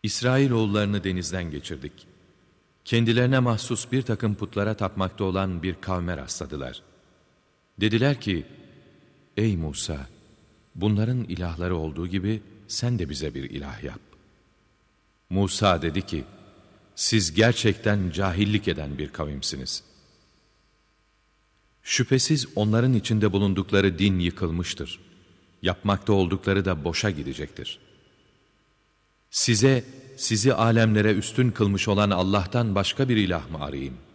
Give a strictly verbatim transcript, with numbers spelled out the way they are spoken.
İsrailoğullarını denizden geçirdik. Kendilerine mahsus bir takım putlara tapmakta olan bir kavme rastladılar. Dediler ki, ey Musa, bunların ilahları olduğu gibi sen de bize bir ilah yap. Musa dedi ki, siz gerçekten cahillik eden bir kavimsiniz. Şüphesiz onların içinde bulundukları din yıkılmıştır. Yapmakta oldukları da boşa gidecektir. Size, sizi alemlere üstün kılmış olan Allah'tan başka bir ilah mı arayayım?